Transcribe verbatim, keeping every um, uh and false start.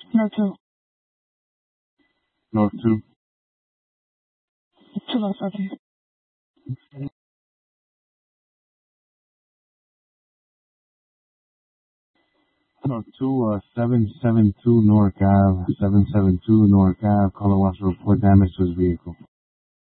North two. North two. Two North Southeast. North two, uh, seven seven two North Ave, seven seven two North Ave, Colorado report damage to his vehicle.